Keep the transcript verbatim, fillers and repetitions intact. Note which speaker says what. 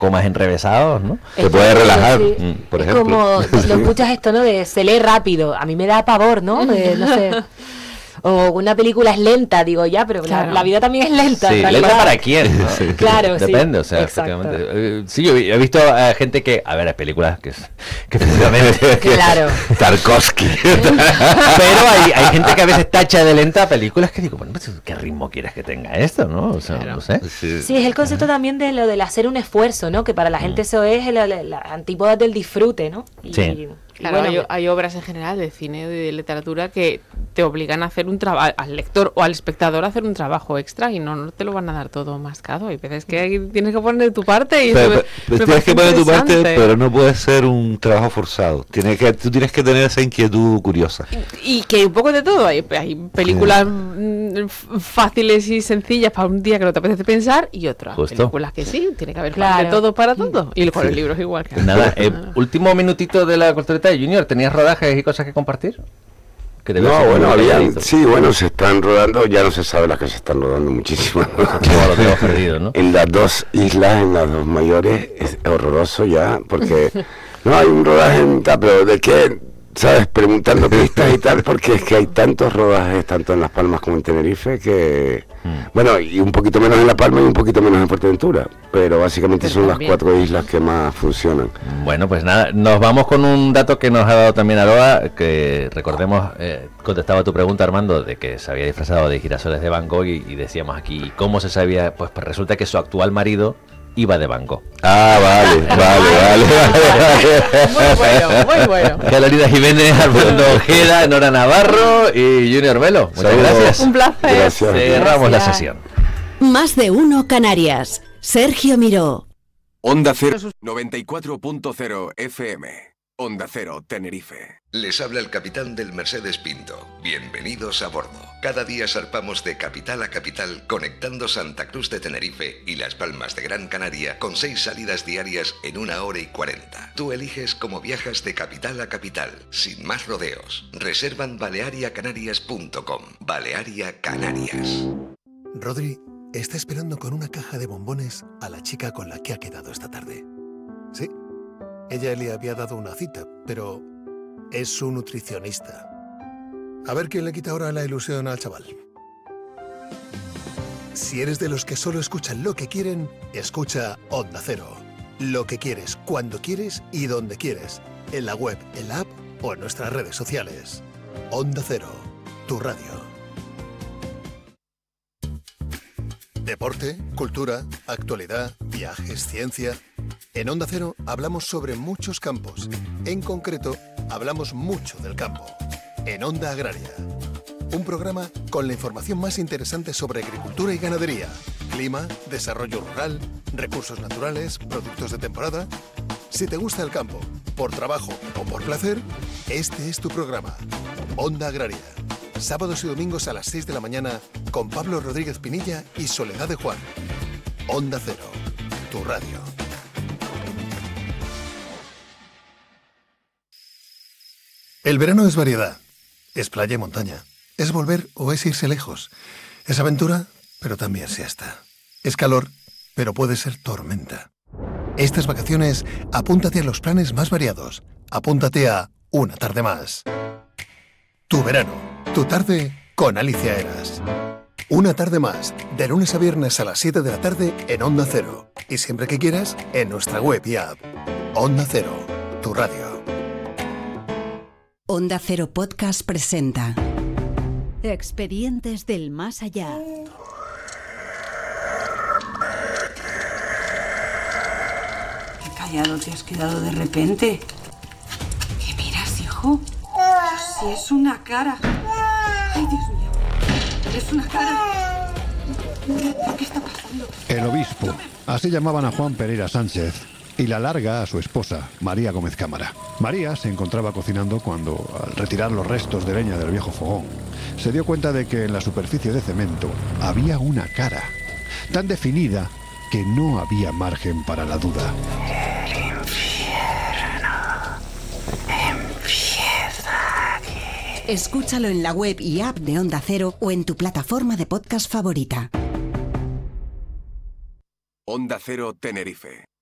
Speaker 1: comas enrevesados, ¿no?
Speaker 2: Te puede relajar,
Speaker 3: sí.
Speaker 2: mm, por
Speaker 3: es
Speaker 2: ejemplo.
Speaker 3: como, lo escuchas esto, ¿no? De se lee rápido. A mí me da pavor, ¿no? De, no sé. O una película es lenta, digo ya, pero
Speaker 4: Claro.
Speaker 3: la, la vida también es lenta.
Speaker 1: Sí,
Speaker 3: en realidad.
Speaker 1: lenta para quién, ¿no?
Speaker 2: Sí.
Speaker 3: Claro, sí.
Speaker 1: Depende, o sea,
Speaker 3: Exacto.
Speaker 1: efectivamente. Eh, Sí, yo he visto a gente que, a ver, hay películas que, es- que efectivamente...
Speaker 3: Claro.
Speaker 2: Tarkovsky.
Speaker 1: Pero hay, hay gente que a veces tacha de lenta películas que digo, bueno, pues, ¿qué ritmo quieres que tenga esto, no? O sea,
Speaker 4: Claro.
Speaker 1: no sé.
Speaker 2: Sí.
Speaker 3: Sí, es el concepto también de lo del hacer un esfuerzo, ¿no? Que para la gente eso es la, la, la antípoda del disfrute, ¿no? Y,
Speaker 1: Sí.
Speaker 3: y
Speaker 4: Claro,
Speaker 3: bueno,
Speaker 4: hay, hay obras en general de cine y de literatura que te obligan a hacer un trabajo, al lector o al espectador a hacer un trabajo extra y no, no te lo van a dar todo mascado. Hay veces que hay- tienes que poner de tu parte y
Speaker 2: Pero,
Speaker 4: eso
Speaker 2: pero
Speaker 4: me- me
Speaker 2: tienes que
Speaker 4: parece
Speaker 2: poner tu parte,
Speaker 4: interesante.
Speaker 2: pero no puede ser un trabajo forzado. Tiene que, tú tienes que tener esa inquietud curiosa.
Speaker 4: Y que un poco de todo. Hay, hay películas mm, f- fáciles y sencillas para un día que no te apetece pensar y otras
Speaker 1: Justo.
Speaker 4: películas que sí, tiene que haber
Speaker 3: Claro.
Speaker 4: de todo para todo. Y con el libro es igual. Que
Speaker 1: Nada, eh, último minutito de la cultureta de Junior, ¿tenías rodajes y cosas que compartir? Que te veo
Speaker 5: No,
Speaker 1: así
Speaker 5: bueno,
Speaker 1: muy
Speaker 5: había,
Speaker 1: calladito.
Speaker 5: sí, bueno, se están rodando, ya no se sabe las que se están rodando muchísimo.
Speaker 1: Todo lo tengo perdido, ¿no?
Speaker 5: En las dos islas, en las dos mayores, es horroroso ya, porque no hay un rodaje en mitad, pero ¿de qué? ¿Sabes? Preguntando pistas y tal, porque es que hay tantos rodajes, tanto en Las Palmas como en Tenerife, que... Bueno, y un poquito menos en La Palma y un poquito menos en Fuerteventura, pero básicamente
Speaker 4: Pero
Speaker 5: son las
Speaker 4: también.
Speaker 5: cuatro islas que más funcionan.
Speaker 1: Bueno, pues nada, nos vamos con un dato que nos ha dado también Aroa, que recordemos, eh, contestaba tu pregunta, Armando, de que se había disfrazado de girasoles de Van Gogh y, y decíamos aquí, ¿cómo se sabía? Pues, pues resulta que su actual marido iba de Van Gogh.
Speaker 2: Ah, vale, vale, vale, vale.
Speaker 4: Muy bueno, muy bueno.
Speaker 1: Carolina Jiménez, Alfredo Ojeda, Nora Navarro y Junior Melo. Muchas
Speaker 5: Saludos.
Speaker 1: gracias.
Speaker 4: Un placer.
Speaker 5: Gracias.
Speaker 1: Cerramos la
Speaker 4: Gracias.
Speaker 1: sesión.
Speaker 6: Más de uno Canarias. Sergio Miró.
Speaker 7: Onda Cero noventa y cuatro punto cero F M. Onda Cero Tenerife.
Speaker 8: Les habla el capitán del Mercedes Pinto. Bienvenidos a bordo. Cada día zarpamos de capital a capital, conectando Santa Cruz de Tenerife y Las Palmas de Gran Canaria con seis salidas diarias en una hora y cuarenta. Tú eliges cómo viajas de capital a capital, sin más rodeos. Reserva en balearia canarias punto com. Balearia Canarias.
Speaker 9: Rodri está esperando con una caja de bombones a la chica con la que ha quedado esta tarde. Sí, ella le había dado una cita, pero es su nutricionista. A ver quién le quita ahora la ilusión al chaval. Si eres de los que solo escuchan lo que quieren, escucha Onda Cero. Lo que quieres, cuando quieres y donde quieres. En la web, en la app o en nuestras redes sociales. Onda Cero, tu radio. Deporte, cultura, actualidad, viajes, ciencia. En Onda Cero hablamos sobre muchos campos. En concreto, hablamos mucho del campo. En Onda Agraria. Un programa con la información más interesante sobre agricultura y ganadería, clima, desarrollo rural, recursos naturales, productos de temporada. Si te gusta el campo, por trabajo o por placer, este es tu programa. Onda Agraria. Sábados y domingos a las seis de la mañana con Pablo Rodríguez Pinilla y Soledad de Juan. Onda Cero, tu radio. El verano es variedad. Es playa y montaña. Es volver o es irse lejos. Es aventura, pero también siesta. Es calor, pero puede ser tormenta. Estas vacaciones, apúntate a los planes más variados. Apúntate a Una Tarde Más. Tu verano, tu tarde con Alicia Eras. Una Tarde Más, de lunes a viernes a las siete de la tarde en Onda Cero. Y siempre que quieras, en nuestra web y app. Onda Cero, tu radio.
Speaker 6: Onda Cero Podcast presenta
Speaker 10: Expedientes del más allá.
Speaker 11: Qué callado te has quedado de repente. ¿Qué miras, hijo? Si es una cara. Ay, Dios mío. Es una cara. ¿Qué está pasando?
Speaker 12: El obispo. Así llamaban a Juan Pereira Sánchez. Y la larga a su esposa, María Gómez Cámara. María se encontraba cocinando cuando, al retirar los restos de leña del viejo fogón, se dio cuenta de que en la superficie de cemento había una cara, tan definida que no había margen para la duda.
Speaker 13: El infierno empieza aquí.
Speaker 6: Escúchalo en la web y app de Onda Cero o en tu plataforma de podcast favorita.
Speaker 7: Onda Cero Tenerife.